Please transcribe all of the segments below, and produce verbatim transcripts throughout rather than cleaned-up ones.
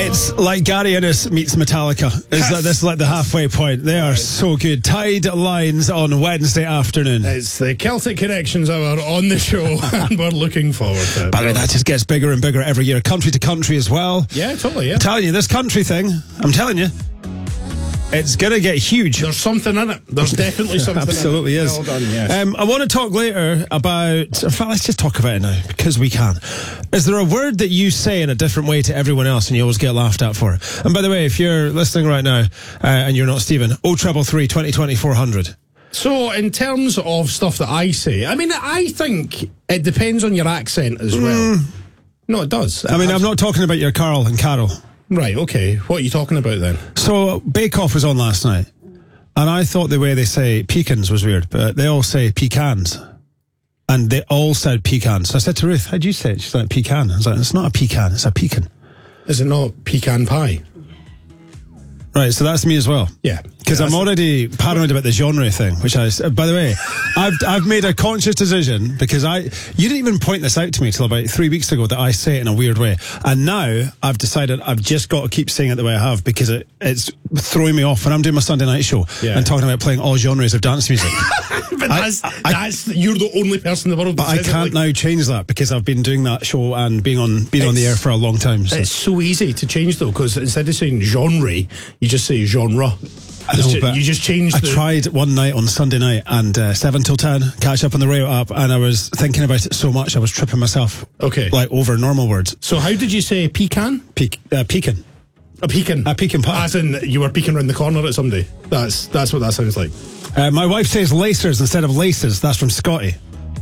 It's like Gary Innes meets Metallica. It's like, this is like the halfway point. They are so good. Tide Lines on Wednesday afternoon. It's the Celtic Connections Hour on the show, and we're looking forward to it. By the way, that just gets bigger and bigger every year, country to country as well. Yeah, totally, yeah. I'm telling you, this country thing, I'm telling you, it's going to get huge. There's something in it. There's definitely something Absolutely in it. is. Well done, yes. um, I want to talk later about... In fact, let's just talk about it now, because we can. Is there a word that you say in a different way to everyone else and you always get laughed at for it? And by the way, if you're listening right now uh, and you're not Stephen, oh triple three, twenty, twenty, four hundred. So, in terms of stuff that I say, I mean, I think it depends on your accent as well. Mm. No, it does. I mean, I'm not talking about your Carl and Carol. Right, okay. What are you talking about then? So, Bake Off was on last night, and I thought the way they say pecans was weird, but they all say pecans. And they all said pecans. So I said to Ruth, how do you say it? She's like, pecan. I was like, it's not a pecan, it's a pecan. Is it not pecan pie? Right, so that's me as well. Yeah. Because yeah, I'm already paranoid about the genre thing, which I, by the way, I've I've made a conscious decision because I, you didn't even point this out to me till about three weeks ago that I say it in a weird way. And now I've decided I've just got to keep saying it the way I have because it, it's throwing me off when I'm doing my Sunday night show yeah. and talking about playing all genres of dance music. But that's, I, I, that's, you're the only person in the world that But I can't it, like, now change that because I've been doing that show and being on being on the air for a long time. So. It's so easy to change though, because instead of saying genre, you just say genre. I know, but you just changed. I the... tried one night on Sunday night and uh, seven till ten, catch up on the radio app, and I was thinking about it so much I was tripping myself. Okay, like over normal words. So how did you say pecan? Pe- uh, pecan. A pecan. A pecan pie. As in you were peeking around the corner at somebody. That's that's what that sounds like. Uh, my wife says lacers instead of laces. That's from Scotty.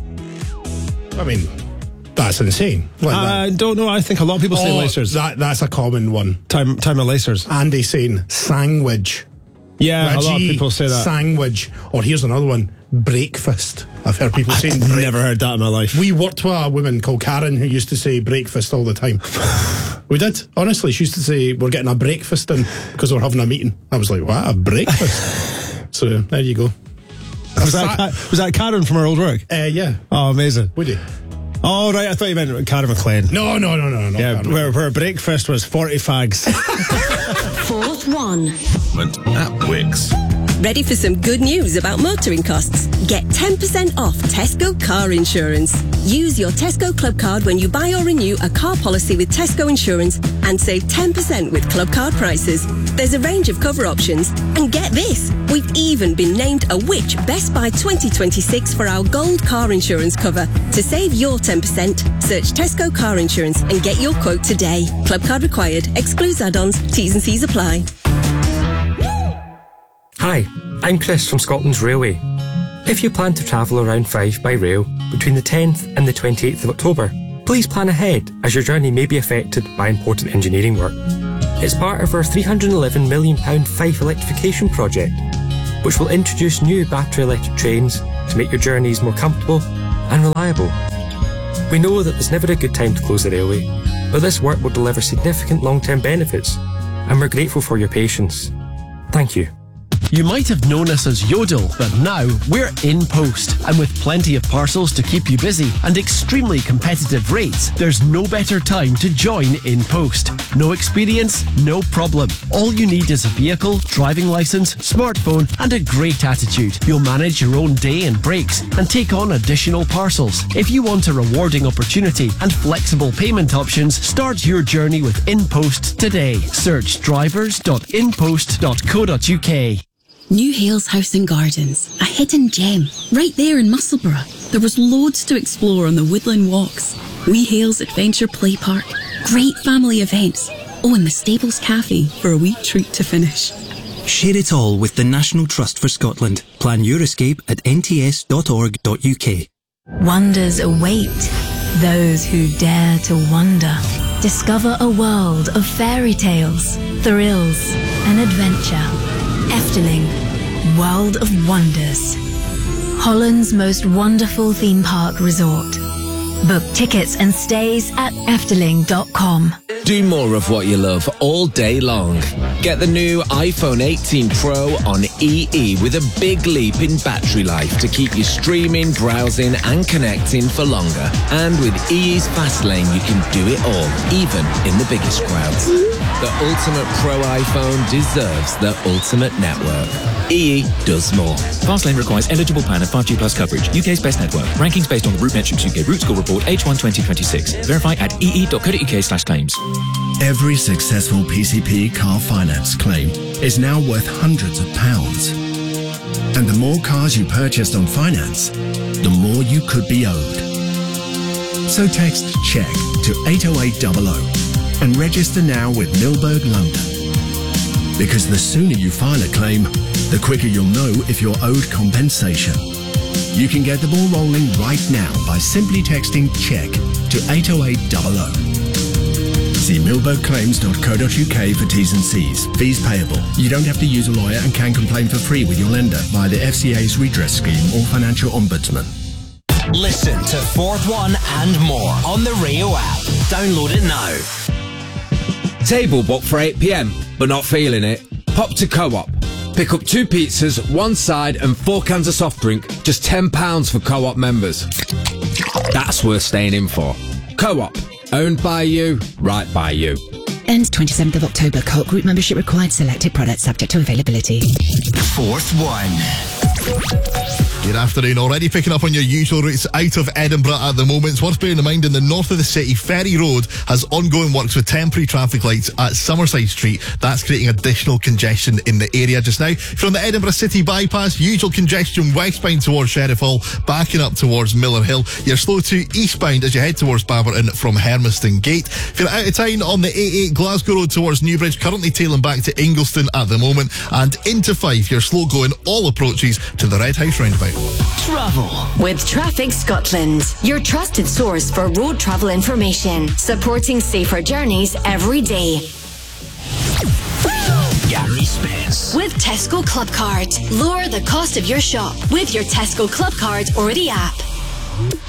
I mean, that's insane. Like I that. don't know. I think a lot of people oh, say lacers. That that's a common one. Time time of lacers. Andy saying sandwich. Yeah, Reggie, a lot of people say that. Sandwich. Or here's another one. Breakfast. I've heard people I've saying I've break- never heard that in my life. We worked with a woman called Karen who used to say breakfast all the time. We did. Honestly, she used to say, we're getting a breakfast in because we're having a meeting. I was like, what, a breakfast? So, there you go. Was that, Ka- was that Karen from her old work? Uh, yeah. Oh, amazing. Would you? Oh, right, I thought you meant Karen McLean. No, no, no, no, no. Yeah, where, where breakfast was forty fags. Fourth one. At Wix. Ready for some good news about motoring costs? Get ten percent off Tesco car insurance. Use your Tesco Club card when you buy or renew a car policy with Tesco Insurance and save ten percent with Club card prices. There's a range of cover options. And get this, we've even been named a Which Best Buy twenty twenty-six for our gold car insurance cover. To save your ten percent, search Tesco car insurance and get your quote today. Club card required. Excludes add-ons. T's and C's apply. Hi, I'm Chris from Scotland's Railway. If you plan to travel around Fife by rail between the tenth and the twenty-eighth of October, please plan ahead as your journey may be affected by important engineering work. It's part of our three hundred eleven million pounds Fife electrification project, which will introduce new battery electric trains to make your journeys more comfortable and reliable. We know that there's never a good time to close the railway, but this work will deliver significant long-term benefits, and we're grateful for your patience. Thank you. You might have known us as Yodel, but now we're In Post. And with plenty of parcels to keep you busy and extremely competitive rates, there's no better time to join In Post. No experience, no problem. All you need is a vehicle, driving licence, smartphone and a great attitude. You'll manage your own day and breaks and take on additional parcels. If you want a rewarding opportunity and flexible payment options, start your journey with In Post today. Search drivers dot in post dot co dot uk. New Hales House and Gardens, a hidden gem, right there in Musselburgh. There was loads to explore on the woodland walks. Wee Hales Adventure Play Park, great family events. Oh, and the Stables Cafe for a wee treat to finish. Share it all with the National Trust for Scotland. Plan your escape at n t s dot org dot u k. Wonders await those who dare to wonder. Discover a world of fairy tales, thrills, and adventure. Efteling, World of Wonders. Holland's most wonderful theme park resort. Book tickets and stays at efteling dot com. Do more of what you love all day long. Get the new iPhone eighteen Pro on E E with a big leap in battery life to keep you streaming, browsing and connecting for longer. And with E E's Fast Lane, you can do it all, even in the biggest crowds. The ultimate Pro iPhone deserves the ultimate network. E E does more. Fastlane requires eligible plan and five G plus coverage. U K's best network. Rankings based on the RootMetrics U K Root Score Report H one twenty twenty-six. Verify at e e dot co dot u k slash claims. Every successful P C P car finance claim is now worth hundreds of pounds. And the more cars you purchased on finance, the more you could be owed. So text CHECK to eight oh eight hundred and register now with Milberg London. Because the sooner you file a claim, the quicker you'll know if you're owed compensation. You can get the ball rolling right now by simply texting CHECK to eight oh eight hundred. See milberg claims dot co dot u k for T's and C's. Fees payable. You don't have to use a lawyer and can complain for free with your lender via the F C A's redress scheme or financial ombudsman. Listen to Fourth One and more on the Rio app. Download it now. Table booked for eight p m, but not feeling it? Pop to Co-op. Pick up two pizzas, one side and four cans of soft drink, just ten pounds for Co-op members. That's worth staying in for. Co-op. Owned by you, right by you. Ends twenty-seventh of October. Co-op group membership required. Selected products subject to availability. Fourth One. Good afternoon. Already picking up on your usual routes out of Edinburgh at the moment. It's worth bearing in mind in the north of the city, Ferry Road has ongoing works with temporary traffic lights at Summerside Street. That's creating additional congestion in the area just now. From the Edinburgh City bypass, usual congestion westbound towards Sheriff Hall, backing up towards Miller Hill. You're slow to eastbound as you head towards Baberton from Hermiston Gate. If you're out of town on the A eight Glasgow Road towards Newbridge, currently tailing back to Ingliston at the moment. And into Fife, you're slow going all approaches to the Red House roundabout. Travel with Traffic Scotland, your trusted source for road travel information, supporting safer journeys every day. Gary Spence with Tesco Club Card. Lower the cost of your shop with your Tesco Club Card or the app.